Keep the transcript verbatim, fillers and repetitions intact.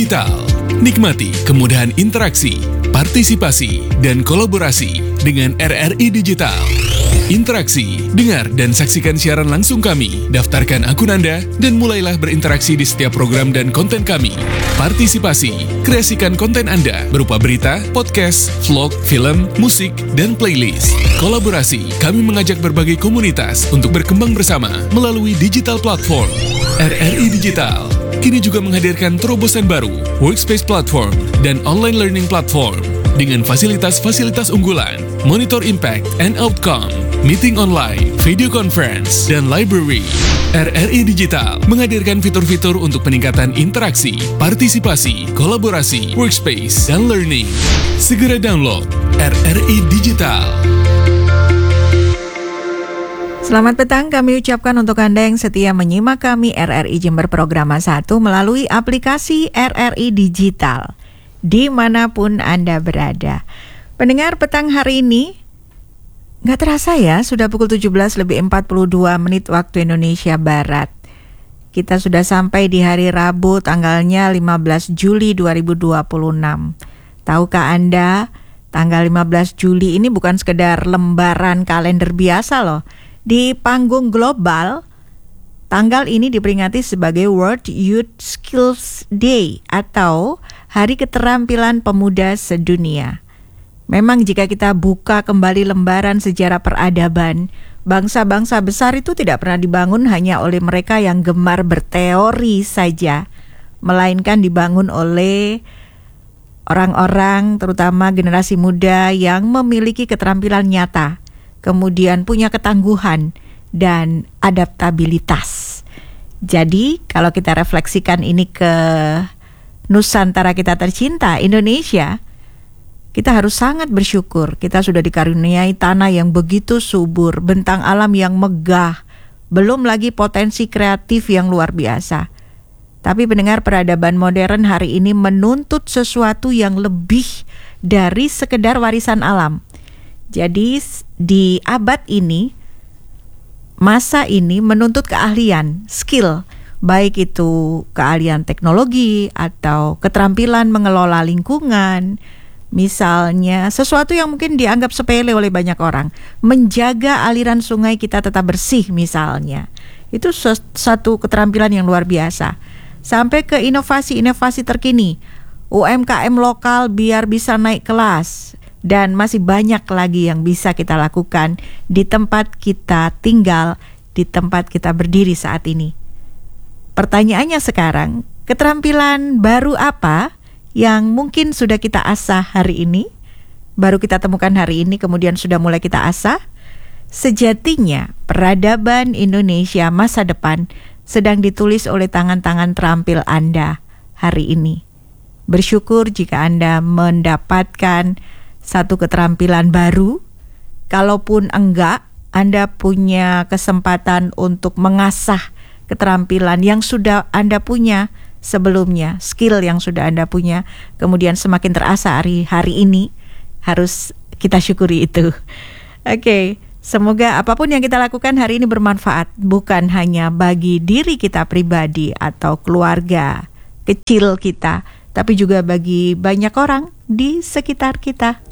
Digital. Nikmati kemudahan interaksi, partisipasi, dan kolaborasi dengan R R I Digital. Interaksi, dengar dan saksikan siaran langsung kami, daftarkan akun Anda, dan mulailah berinteraksi di setiap program dan konten kami. Partisipasi, kreasikan konten Anda berupa berita, podcast, vlog, film, musik, dan playlist. Kolaborasi, kami mengajak berbagai komunitas untuk berkembang bersama melalui digital platform. R R I Digital kini juga menghadirkan terobosan baru, workspace platform, dan online learning platform dengan fasilitas-fasilitas unggulan, monitor impact and outcome, meeting online, video conference, dan library. R R I Digital menghadirkan fitur-fitur untuk peningkatan interaksi, partisipasi, kolaborasi, workspace, dan learning. Segera download R R I Digital. Selamat petang, kami ucapkan untuk Anda yang setia menyimak kami R R I Jember Programa satu melalui aplikasi R R I Digital, dimanapun Anda berada. Pendengar, petang hari ini, nggak terasa ya, sudah pukul tujuh belas lebih empat puluh dua menit waktu Indonesia Barat. Kita sudah sampai di hari Rabu, tanggalnya lima belas Juli dua ribu dua puluh enam. Tahukah Anda, tanggal lima belas Juli ini bukan sekedar lembaran kalender biasa loh. Di panggung global, tanggal ini diperingati sebagai World Youth Skills Day atau Hari Keterampilan Pemuda Sedunia. Memang jika kita buka kembali lembaran sejarah peradaban, bangsa-bangsa besar itu tidak pernah dibangun hanya oleh mereka yang gemar berteori saja, melainkan dibangun oleh orang-orang, terutama generasi muda yang memiliki keterampilan nyata, kemudian punya ketangguhan dan adaptabilitas. Jadi kalau kita refleksikan ini ke Nusantara kita tercinta, Indonesia, kita harus sangat bersyukur. Kita sudah dikaruniai tanah yang begitu subur, bentang alam yang megah, belum lagi potensi kreatif yang luar biasa. Tapi pendengar, peradaban modern hari ini menuntut sesuatu yang lebih dari sekedar warisan alam. Jadi di abad ini, masa ini menuntut keahlian, skill, baik itu keahlian teknologi atau keterampilan mengelola lingkungan. Misalnya sesuatu yang mungkin dianggap sepele oleh banyak orang, menjaga aliran sungai kita tetap bersih misalnya. Itu satu keterampilan yang luar biasa. Sampai ke inovasi-inovasi terkini, U M K M lokal biar bisa naik kelas. Dan masih banyak lagi yang bisa kita lakukan di tempat kita tinggal, di tempat kita berdiri saat ini. Pertanyaannya sekarang, keterampilan baru apa yang mungkin sudah kita asah hari ini? Baru kita temukan hari ini, kemudian sudah mulai kita asah? Sejatinya, peradaban Indonesia masa depan sedang ditulis oleh tangan-tangan terampil Anda hari ini. Bersyukur jika Anda mendapatkan satu keterampilan baru. Kalaupun enggak, Anda punya kesempatan untuk mengasah keterampilan yang sudah Anda punya sebelumnya, skill yang sudah Anda punya, kemudian semakin terasa hari hari ini, harus kita syukuri itu. Oke, okay. Semoga apapun yang kita lakukan hari ini bermanfaat, bukan hanya bagi diri kita pribadi atau keluarga kecil kita, tapi juga bagi banyak orang di sekitar kita.